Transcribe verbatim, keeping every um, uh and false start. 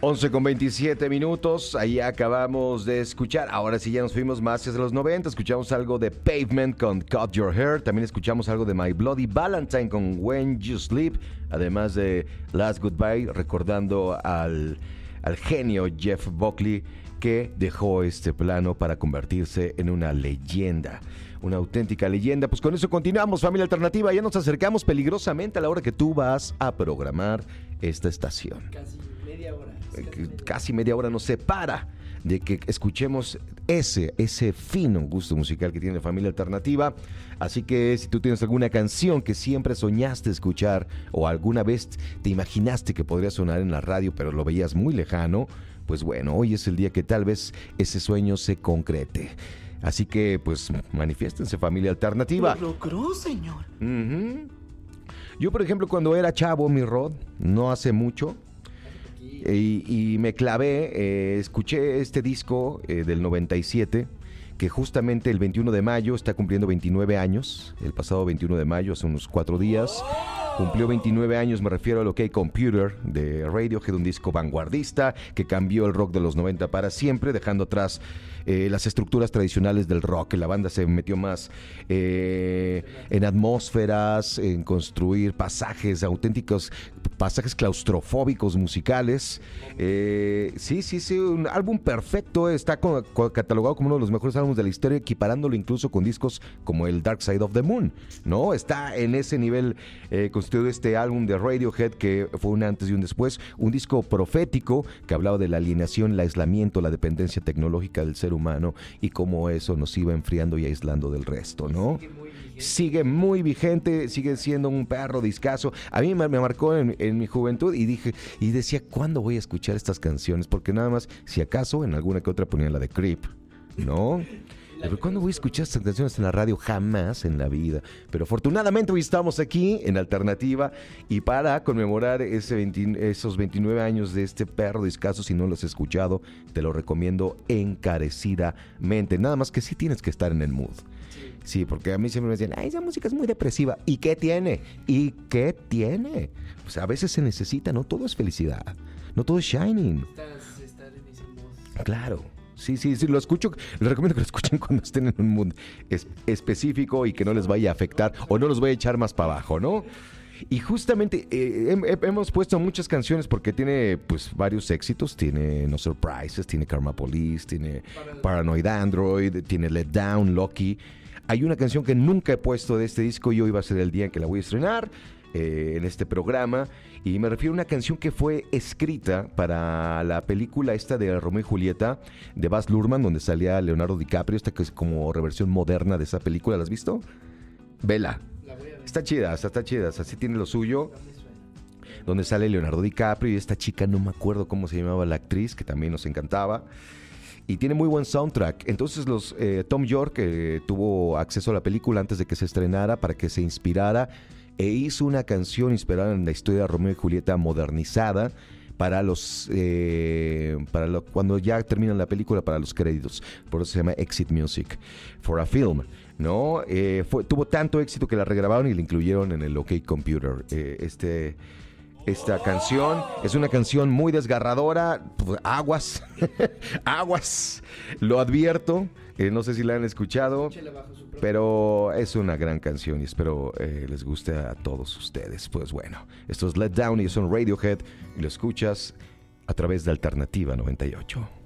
once con veintisiete minutos, ahí acabamos de escuchar. Ahora sí ya nos fuimos más hacia los noventa. Escuchamos algo de Pavement con Cut Your Hair. También escuchamos algo de My Bloody Valentine con When You Sleep. Además de Last Goodbye, recordando al, al genio Jeff Buckley, que dejó este plano para convertirse en una leyenda. Una auténtica leyenda. Pues con eso continuamos, familia alternativa. Ya nos acercamos peligrosamente a la hora que tú vas a programar esta estación. Casi media hora. Casi media hora, casi media hora nos separa de que escuchemos ese, ese fino gusto musical que tiene la familia alternativa. Así que si tú tienes alguna canción que siempre soñaste escuchar o alguna vez te imaginaste que podría sonar en la radio pero lo veías muy lejano, pues bueno, hoy es el día que tal vez ese sueño se concrete. Así que, pues, manifiéstense, familia alternativa. Lo logró, señor. Uh-huh. Yo, por ejemplo, cuando era chavo, mi Rod, no hace mucho, y, y me clavé, eh, escuché este disco eh, del noventa y siete, que justamente el veintiuno de mayo está cumpliendo veintinueve años, el pasado veintiuno de mayo, hace unos cuatro días. Cumplió veintinueve años, me refiero al OK Computer de Radiohead, un disco vanguardista que cambió el rock de los noventa para siempre, dejando atrás eh, las estructuras tradicionales del rock. La banda se metió más eh, en atmósferas, en construir pasajes auténticos, pasajes claustrofóbicos musicales. Eh, sí, sí, sí, un álbum perfecto. Está co- co- catalogado como uno de los mejores álbumes de la historia, equiparándolo incluso con discos como el Dark Side of the Moon, ¿no? Está en ese nivel eh, constituido este álbum de Radiohead, que fue un antes y un después, un disco profético que hablaba de la alienación, el aislamiento, la dependencia tecnológica del ser humano y cómo eso nos iba enfriando y aislando del resto, ¿no? Sigue muy vigente, sigue siendo un perro discazo. A mí me, me marcó en, en mi juventud y dije, y decía, ¿cuándo voy a escuchar estas canciones? Porque nada más, si acaso, en alguna que otra ponía la de Creep, ¿no? Pero ¿cuándo voy a escuchar estas canciones en la radio? Jamás en la vida. Pero afortunadamente hoy estamos aquí en Alternativa y para conmemorar ese veinte, esos veintinueve años de este perro discazo, si no lo has escuchado, te lo recomiendo encarecidamente. Nada más que sí tienes que estar en el mood. Sí, porque a mí siempre me decían, ay, esa música es muy depresiva. ¿Y qué tiene? ¿Y qué tiene? Pues a veces se necesita, no todo es felicidad, no todo es shining. Estás, estar en ese mood. Claro. Sí, sí, sí, lo escucho. Les recomiendo que lo escuchen cuando estén en un mood es, específico y que no les vaya a afectar o no los vaya a echar más para abajo, ¿no? Y justamente eh, he, hemos puesto muchas canciones porque tiene pues varios éxitos. Tiene No Surprises, tiene Karma Police, tiene Paranoid Android, tiene Let Down, Lucky. Hay una canción que nunca he puesto de este disco y hoy va a ser el día en que la voy a estrenar eh, en este programa. Y me refiero a una canción que fue escrita para la película esta de Romeo y Julieta de Baz Luhrmann, donde salía Leonardo DiCaprio, esta que es como reversión moderna de esa película. ¿La has visto? Vela. Está chida, está chida, así tiene lo suyo. Donde sale Leonardo DiCaprio y esta chica, no me acuerdo cómo se llamaba la actriz, que también nos encantaba. Y tiene muy buen soundtrack. Entonces los eh, Tom York eh, tuvo acceso a la película antes de que se estrenara para que se inspirara e hizo una canción inspirada en la historia de Romeo y Julieta modernizada para los eh, para lo, cuando ya terminan la película, para los créditos. Por eso se llama Exit Music for a Film, ¿no? Eh, fue, tuvo tanto éxito que la regrabaron y la incluyeron en el OK Computer. Eh, este Esta canción es una canción muy desgarradora. Aguas, aguas, lo advierto. Eh, no sé si la han escuchado, pero es una gran canción y espero eh, les guste a todos ustedes. Pues bueno, esto es Let Down y son Radiohead y lo escuchas a través de Alternativa noventa y ocho.